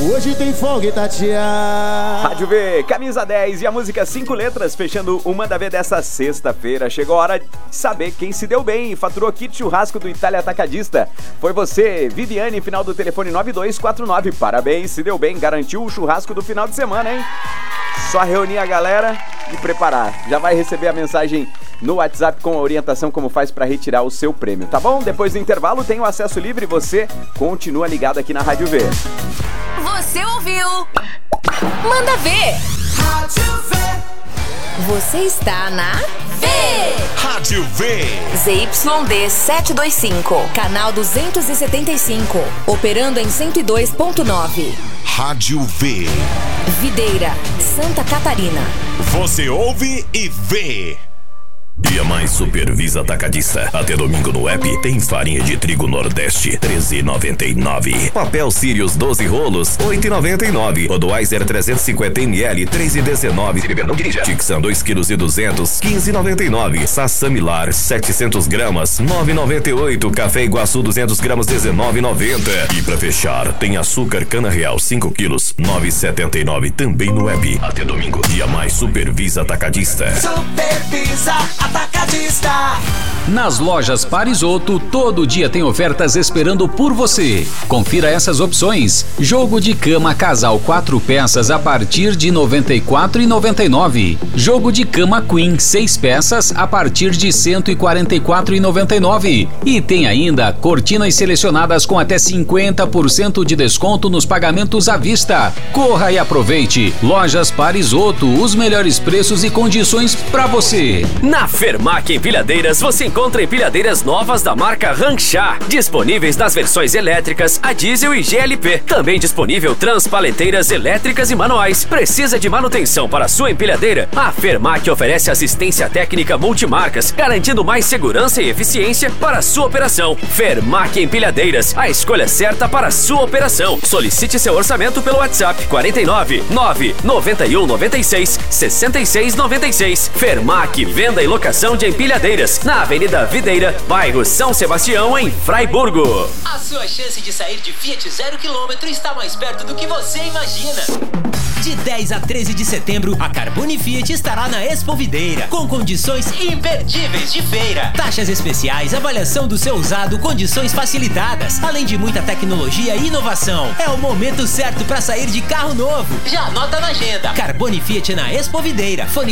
Hoje tem folga, Itatiaia. Rádio V, camisa 10 e a música 5 letras, fechando o Manda Ver dessa sexta-feira. Chegou a hora de saber quem se deu bem e faturou kit churrasco do Itália Atacadista. Foi você, Viviane, final do telefone 9249. Parabéns, se deu bem, garantiu o churrasco do final de semana, hein? Só reunir a galera e preparar. Já vai receber a mensagem no WhatsApp com a orientação como faz para retirar o seu prêmio, tá bom? Depois do intervalo tem o acesso livre e você continua ligado aqui na Rádio V. Você ouviu? Manda Ver. Rádio V. Você está na V. Rádio V. ZYD 725, canal 275, operando em 102.9. Rádio V. Videira, Santa Catarina. Você ouve e vê. Dia Mais Supervisa Atacadista. Até domingo no app tem farinha de trigo Nordeste, R$13,99. Papel Sirius 12 rolos, R$8,99. Budweiser 350ml, R$3,19. Se beber não dirija. Tixan 2,2 kg, R$15,99. Sassamilar 700 gramas, R$9,98. Café Iguaçu 200 gramas, R$19,90. E pra fechar, tem açúcar Cana Real 5 quilos, R$9,79. Também no app. Até domingo. Dia Mais Supervisa Atacadista. Supervisa Atacadista. Nas lojas Parisoto, todo dia tem ofertas esperando por você. Confira essas opções. Jogo de cama casal 4 peças a partir de R$ 94,99. Jogo de cama Queen 6 peças a partir de R$ 144,99. E tem ainda cortinas selecionadas com até 50% de desconto nos pagamentos à vista. Corra e aproveite. Lojas Parisoto, os melhores preços e condições para você. Na Fermac Empilhadeiras você encontra empilhadeiras novas da marca Ranchar, disponíveis nas versões elétricas, a diesel e GLP. Também disponível transpaleteiras elétricas e manuais. Precisa de manutenção para sua empilhadeira? A Fermac oferece assistência técnica multimarcas, garantindo mais segurança e eficiência para a sua operação. Fermac Empilhadeiras, a escolha certa para a sua operação. Solicite seu orçamento pelo WhatsApp 49 991 96 66 96. Fermac, venda e locação de empilhadeiras na Avenida Videira, bairro São Sebastião, em Fraiburgo. A sua chance de sair de Fiat 0 km está mais perto do que você imagina. De 10 a 13 de setembro, a Carbone Fiat estará na Expo Videira, com condições imperdíveis de feira. Taxas especiais, avaliação do seu usado, condições facilitadas, além de muita tecnologia e inovação. É o momento certo para sair de carro novo. Já anota na agenda. Carbone Fiat na Expo Videira. Fone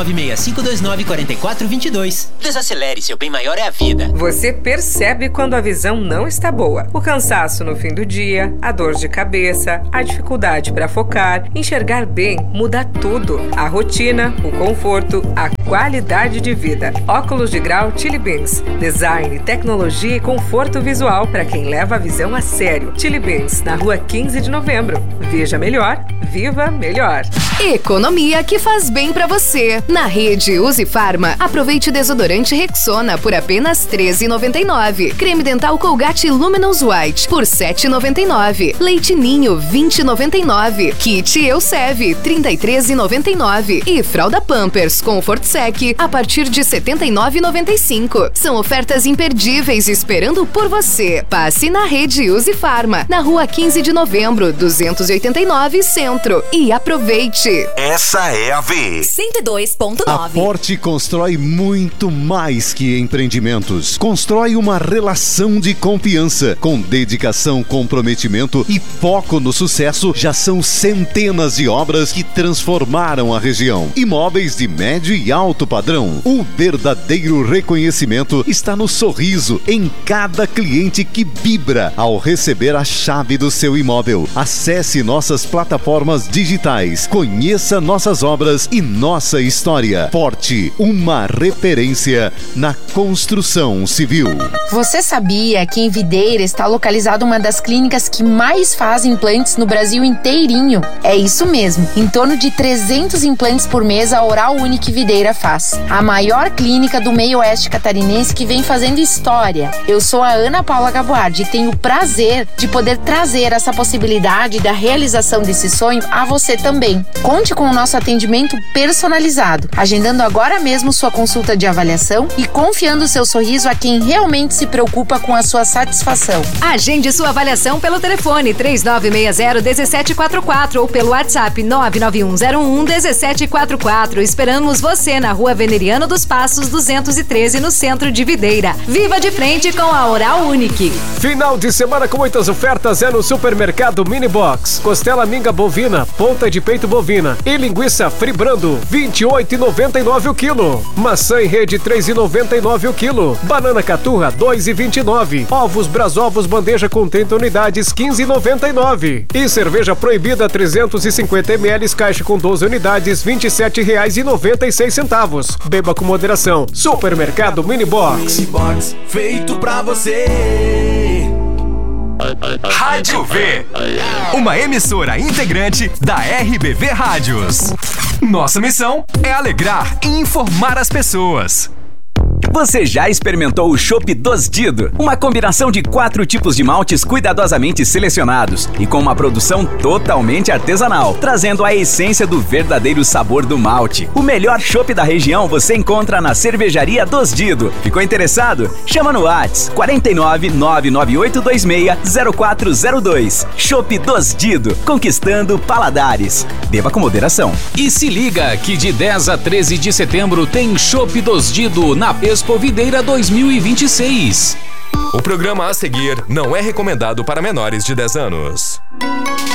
4965294422. Desacelere, seu bem maior é a vida. Você percebe quando a visão não está boa. O cansaço no fim do dia, a dor de cabeça, a dificuldade para focar. Enxergar bem muda tudo. A rotina, o conforto, a qualidade de vida. Óculos de grau Chili Beans. Design, tecnologia e conforto visual para quem leva a visão a sério. Chili Beans, na rua 15 de novembro. Veja melhor, viva melhor. Economia que faz bem pra você. Na rede Use Farma, aproveite o desodorante Rexona por apenas R$ 13,99. Creme dental Colgate Luminous White por R$ 7,99. Leite Ninho R$ 20,99. Kit Eucev R$ 33,99. E fralda Pampers Comfort Sec a partir de R$ 79,95. São ofertas imperdíveis esperando por você. Passe na rede Use Farma, na rua 15 de novembro, 289 Centro. E aproveite. Essa é a V. 102.9. A Forte constrói muito mais que empreendimentos. Constrói uma relação de confiança. Com dedicação, comprometimento e foco no sucesso, já são centenas de obras que transformaram a região. Imóveis de médio e alto padrão. O verdadeiro reconhecimento está no sorriso em cada cliente que vibra ao receber a chave do seu imóvel. Acesse nossas plataformas digitais. Conheça nossas obras e nossa história. Forte, uma referência na construção civil. Você sabia que em Videira está localizada uma das clínicas que mais fazem implantes no Brasil inteirinho? É isso Isso mesmo, em torno de 300 implantes por mês a Oral Unique Videira faz. A maior clínica do meio oeste catarinense que vem fazendo história. Eu sou a Ana Paula Gaboardi e tenho o prazer de poder trazer essa possibilidade da realização desse sonho a você também. Conte com o nosso atendimento personalizado, agendando agora mesmo sua consulta de avaliação e confiando seu sorriso a quem realmente se preocupa com a sua satisfação. Agende sua avaliação pelo telefone 3960-1744 ou pelo WhatsApp 99101-1744. Esperamos você na Rua Veneriano dos Passos 213, no centro de Videira. Viva de frente com a Oral Unique. Final de semana com muitas ofertas é no Supermercado Mini Box. Costela minga bovina, ponta de peito bovina e linguiça Fribrando, R$ 28,99 o quilo. Maçã em rede, R$ 3,99 o quilo. Banana caturra, R$ 2,29. Ovos Brasovos bandeja com 30 unidades, R$ 15,99. E cerveja proibida 350 ml, caixa com 12 unidades, R$ 27,96. Beba com moderação. Supermercado Mini Box. Mini Box, feito pra você. Rádio V, uma emissora integrante da RBV Rádios. Nossa missão é alegrar e informar as pessoas. Você já experimentou o Chopp Dos Dido? Uma combinação de 4 tipos de maltes cuidadosamente selecionados e com uma produção totalmente artesanal, trazendo a essência do verdadeiro sabor do malte. O melhor chopp da região você encontra na Cervejaria Dos Dido. Ficou interessado? Chama no WhatsApp 49 99826 0402. Chopp Dos Dido, conquistando paladares. Beba com moderação. E se liga que de 10 a 13 de setembro tem Chopp Dos Dido na Expo Videira 2026. O programa a seguir não é recomendado para menores de 10 anos.